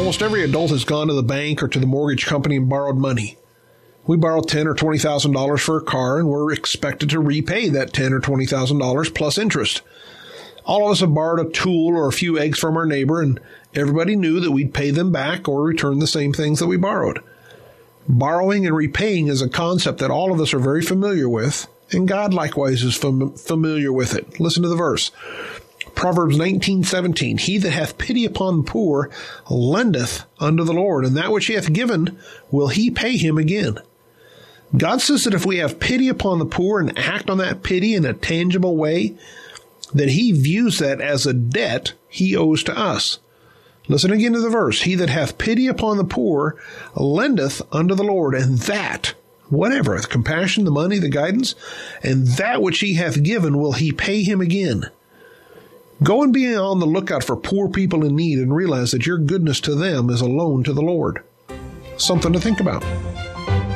Almost every adult has gone to the bank or to the mortgage company and borrowed money. We borrow $10,000 or $20,000 for a car, and we're expected to repay that $10,000 or $20,000 plus interest. All of us have borrowed a tool or a few eggs from our neighbor, and everybody knew that we'd pay them back or return the same things that we borrowed. Borrowing and repaying is a concept that all of us are very familiar with, and God likewise is familiar with it. Listen to the verse. Proverbs 19:17, he that hath pity upon the poor lendeth unto the Lord, and that which he hath given will he pay him again. God says that if we have pity upon the poor and act on that pity in a tangible way, that he views that as a debt he owes to us. Listen again to the verse. He that hath pity upon the poor lendeth unto the Lord, and that, whatever, the compassion, the money, the guidance, and that which he hath given will he pay him again. Go and be on the lookout for poor people in need and realize that your goodness to them is a loan to the Lord. Something to think about.